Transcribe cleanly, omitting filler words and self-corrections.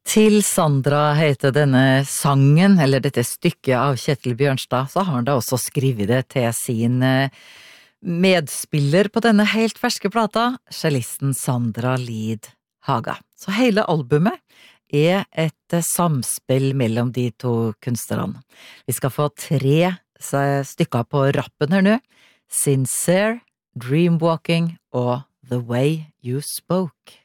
Til Sandra heter denne sangen, eller dette stykket av Kjetil Bjørnstad, så har han da også skrivet det til sin medspiller på denne helt ferske plata, cellisten Sandra Lid Haga. Så hele albumet er et samspill mellom de to kunstnerne. Vi skal få 3 stykker på rappen her nå. Sincere, Dreamwalking og The Way You Spoke.